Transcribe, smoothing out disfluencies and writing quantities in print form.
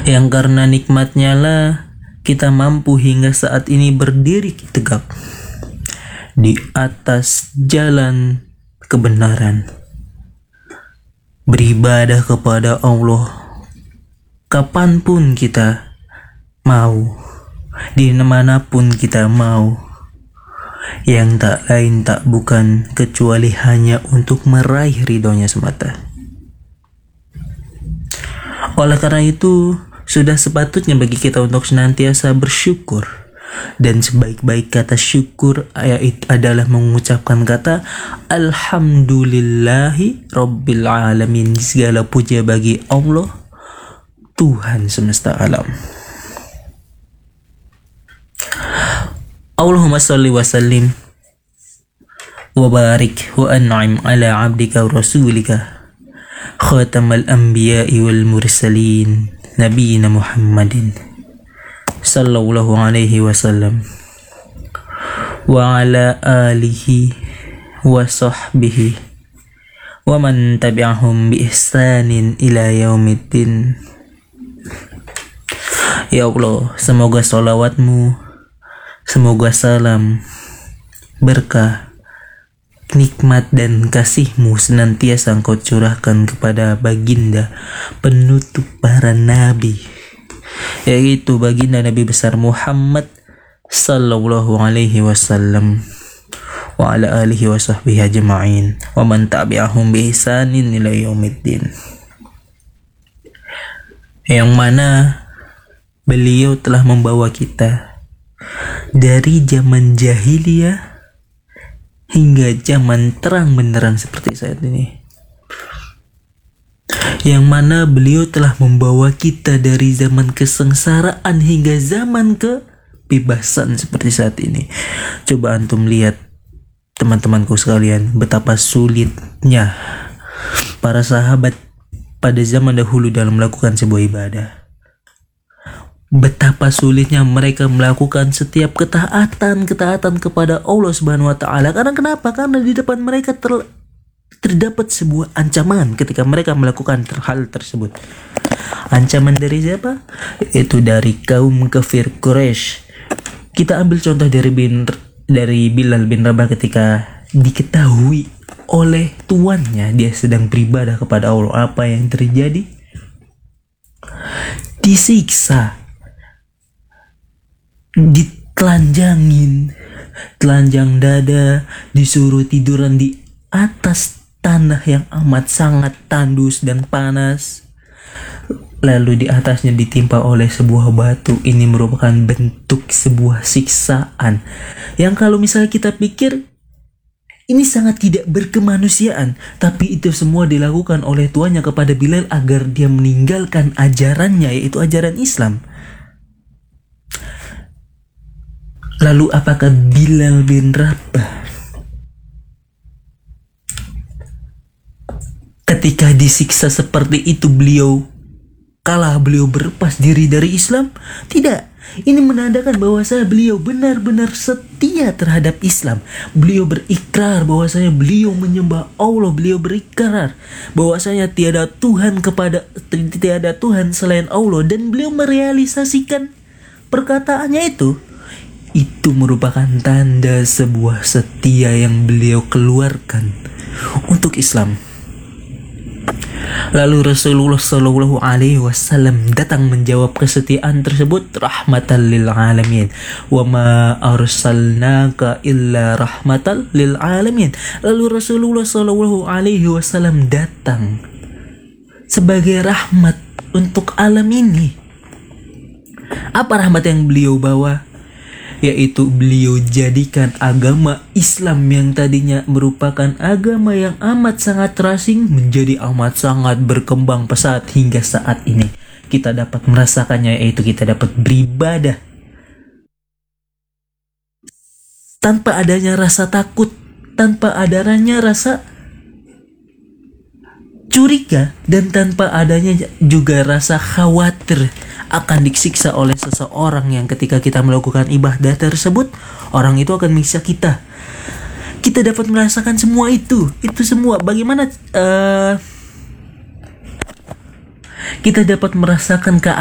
yang karena nikmatnya lah kita mampu hingga saat ini berdiri tegak di atas jalan kebenaran, beribadah kepada Allah kapanpun kita mau, di manapun kita mau, yang tak lain tak bukan kecuali hanya untuk meraih ridhonya semata. Oleh karena itu, sudah sepatutnya bagi kita untuk senantiasa bersyukur, dan sebaik-baik kata syukur adalah mengucapkan kata Alhamdulillahi Rabbil Alamin. Segala puja bagi Allah, Tuhan semesta alam. Allahumma salli wa sallim wa barik wa an'im ala abdika wa rasulika khatamal anbiya'i wal mursalin nabiyina Muhammadin sallallahu alaihi wasallam wa ala alihi wa sahbihi wa man tabi'ahum bi ihsanin ila yaumiddin. Ya Allah, semoga sholawatmu, semoga salam, berkah, nikmat dan kasih-Mu senantiasa Engkau curahkan kepada baginda penutup para nabi, yaitu baginda Nabi besar Muhammad sallallahu alaihi wasallam wa ala alihi wa sahbihi ajma'in wa man tabi'ahum bi ihsanin ila yaumiddin. Yang mana beliau telah membawa kita dari zaman jahiliyah hingga zaman terang benderang seperti saat ini, yang mana beliau telah membawa kita dari zaman kesengsaraan hingga zaman kebebasan seperti saat ini. Coba antum lihat, teman-temanku sekalian, betapa sulitnya para sahabat pada zaman dahulu dalam melakukan sebuah ibadah. Betapa sulitnya mereka melakukan setiap ketaatan kepada Allah Subhanahu wa taala. Karena kenapa? Karena di depan mereka terdapat sebuah ancaman ketika mereka melakukan hal tersebut. Ancaman dari siapa? Itu dari kaum kafir Quraisy. Kita ambil contoh dari Bilal bin Rabah ketika diketahui oleh tuannya dia sedang beribadah kepada Allah. Apa yang terjadi? Disiksa, ditelanjangin, telanjang dada, disuruh tiduran di atas tanah yang amat sangat tandus dan panas, lalu di atasnya ditimpa oleh sebuah batu. Ini merupakan bentuk sebuah siksaan yang kalau misalnya kita pikir ini sangat tidak berkemanusiaan, tapi itu semua dilakukan oleh tuannya kepada Bilal agar dia meninggalkan ajarannya, yaitu ajaran Islam. Lalu apakah Bilal bin Rabah ketika disiksa seperti itu beliau kalah, beliau berlepas diri dari Islam? Tidak. Ini menandakan bahwasanya beliau benar-benar setia terhadap Islam. Beliau berikrar bahwasanya beliau menyembah Allah. Beliau berikrar bahwasanya tiada Tuhan selain Allah, dan beliau merealisasikan perkataannya itu. Itu merupakan tanda sebuah setia yang beliau keluarkan untuk Islam. Lalu Rasulullah Shallallahu Alaihi Wasallam datang menjawab kesetiaan tersebut, rahmatan lil alamin, wa ma arsalnaka illa rahmatan lil alamin. Lalu Rasulullah Shallallahu Alaihi Wasallam datang sebagai rahmat untuk alam ini. Apa rahmat yang beliau bawa? Yaitu beliau jadikan agama Islam yang tadinya merupakan agama yang amat sangat terasing menjadi amat sangat berkembang pesat hingga saat ini. Kita dapat merasakannya, yaitu kita dapat beribadah tanpa adanya rasa takut, tanpa adanya rasa curiga, dan tanpa adanya juga rasa khawatir akan disiksa oleh seseorang yang ketika kita melakukan ibadah tersebut, orang itu akan menyiksa kita. Kita dapat merasakan semua itu semua. Bagaimana kita dapat merasakan